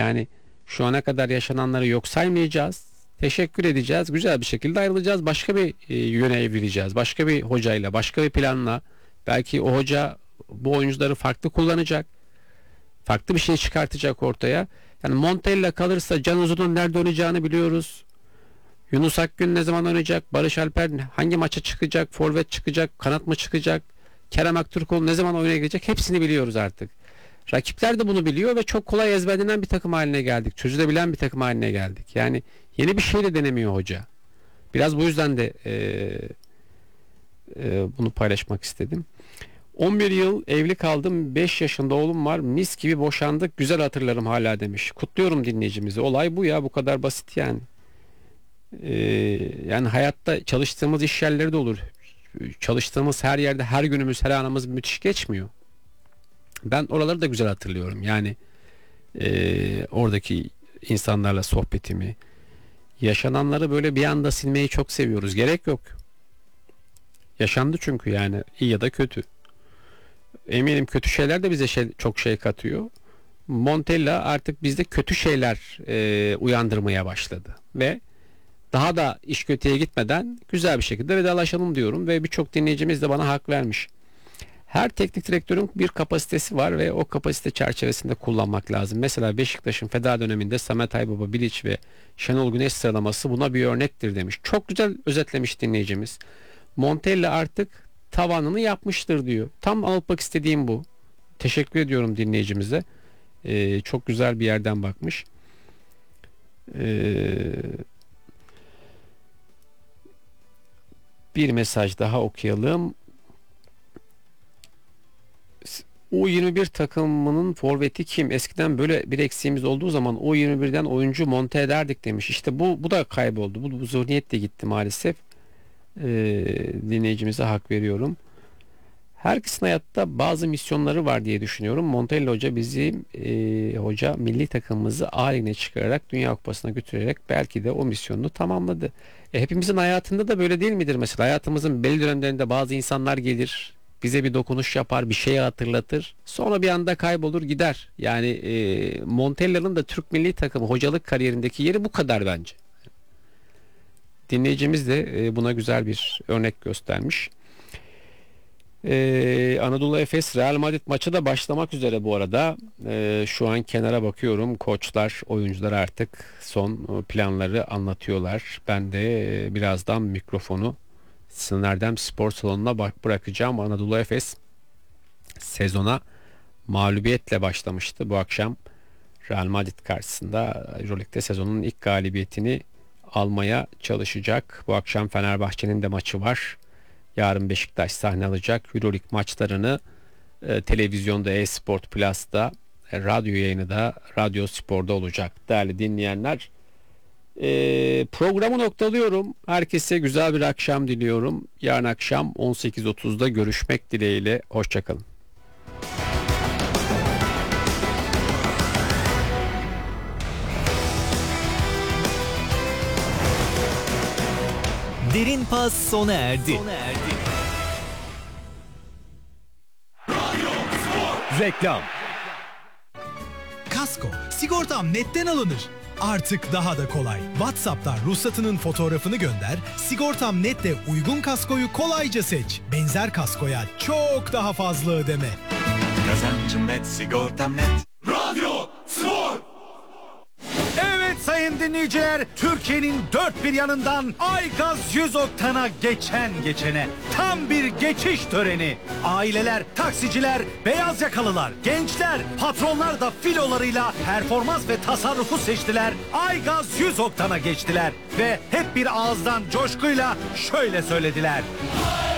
Yani şu ana kadar yaşananları yok saymayacağız. Teşekkür edeceğiz. Güzel bir şekilde ayrılacağız. Başka bir yöne evrileceğiz. Başka bir hocayla, başka bir planla. Belki o hoca bu oyuncuları farklı kullanacak. Farklı bir şey çıkartacak ortaya. Yani Montella kalırsa Can Uzun'un nerede oynayacağını biliyoruz. Yunus Akgün ne zaman oynayacak? Barış Alper hangi maça çıkacak? Forvet çıkacak? Kanat mı çıkacak? Kerem Aktürkoğlu ne zaman oyuna girecek? Hepsini biliyoruz artık. Rakipler de bunu biliyor ve çok kolay ezberlenen bir takım haline geldik. Çözülebilen bir takım haline geldik. Yani yeni bir şey de denemiyor hoca. Biraz bu yüzden de bunu paylaşmak istedim. 11 yıl evli kaldım. 5 yaşında oğlum var. Mis gibi boşandık. Güzel hatırlarım hala demiş. Kutluyorum dinleyicimizi. Olay bu ya. Bu kadar basit yani. Yani hayatta çalıştığımız iş yerleri de olur. Çalıştığımız her yerde her günümüz, her anımız müthiş geçmiyor. Ben oraları da güzel hatırlıyorum. Yani oradaki insanlarla sohbetimi, yaşananları böyle bir anda silmeyi çok seviyoruz. Gerek yok. Yaşandı çünkü, yani iyi ya da kötü. Eminim kötü şeyler de bize çok şey katıyor. Montella artık bizde kötü şeyler uyandırmaya başladı ve daha da iş kötüye gitmeden güzel bir şekilde vedalaşalım diyorum ve birçok dinleyicimiz de bana hak vermiş. Her teknik direktörün bir kapasitesi var ve o kapasite çerçevesinde kullanmak lazım. Mesela Beşiktaş'ın feda döneminde Samet Aybaba, Bilic ve Şenol Güneş sıralaması buna bir örnektir demiş. Çok güzel özetlemiş dinleyicimiz. Montella artık tavanını yapmıştır diyor. Tam anlatmak istediğim bu. Teşekkür ediyorum dinleyicimize. Çok güzel bir yerden bakmış. Bir mesaj daha okuyalım. U21 takımının forveti kim? Eskiden böyle bir eksiğimiz olduğu zaman U21'den oyuncu monte ederdik demiş. İşte bu da kayboldu. Bu zihniyet de gitti maalesef. Dinleyicimize hak veriyorum. Herkesin hayatta bazı misyonları var diye düşünüyorum. Montella Hoca bizim hoca milli takımımızı A Ligi'ne çıkararak Dünya Kupası'na götürerek belki de o misyonunu tamamladı. Hepimizin hayatında da böyle değil midir mesela? Hayatımızın belli dönemlerinde bazı insanlar gelir, bize bir dokunuş yapar, bir şeyi hatırlatır. Sonra bir anda kaybolur gider. Yani Montella'nın da Türk milli takımı hocalık kariyerindeki yeri bu kadar bence. Dinleyicimiz de buna güzel bir örnek göstermiş. Anadolu Efes Real Madrid maçı da başlamak üzere bu arada. Şu an kenara bakıyorum. Koçlar, oyuncular artık son planları anlatıyorlar. Ben de birazdan mikrofonu Sinan Erdem Spor Salonu'na bırakacağım. Anadolu Efes sezona mağlubiyetle başlamıştı. Bu akşam Real Madrid karşısında Euroleague'de sezonun ilk galibiyetini almaya çalışacak. Bu akşam Fenerbahçe'nin de maçı var. Yarın Beşiktaş sahne alacak. Euroleague maçlarını televizyonda, e-Sport Plus'ta, radyo yayını da Radyo Spor'da olacak. Değerli dinleyenler, programı noktalıyorum. Herkese güzel bir akşam diliyorum. Yarın akşam 18.30'da görüşmek dileğiyle. Hoşçakalın. Derin Pas sona erdi. Reklam. Kasko, sigortam netten alınır. Artık daha da kolay. WhatsApp'tan ruhsatının fotoğrafını gönder, sigortam nette uygun kaskoyu kolayca seç. Benzer kaskoya çok daha fazla ödeme. Kazancım net, sigortam net. Radyo Spor. Evet sayın dinleyiciler, Türkiye'nin dört bir yanından Aygaz 100 oktana geçene tam bir geçiş töreni. Aileler, taksiciler, beyaz yakalılar, gençler, patronlar da filolarıyla performans ve tasarrufu seçtiler. Aygaz 100 oktana geçtiler ve hep bir ağızdan coşkuyla şöyle söylediler.